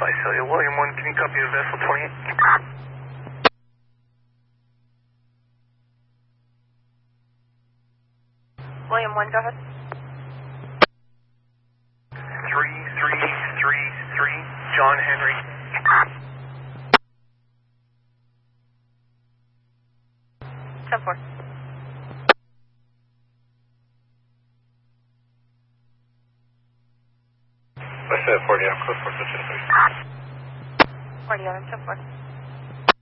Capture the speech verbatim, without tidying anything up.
Visalia, William one, can you copy a vessel twenty-eight? William one, go ahead. three three three three, John Henry. ten four. I said forty, I'm close for forty, I'm ten four.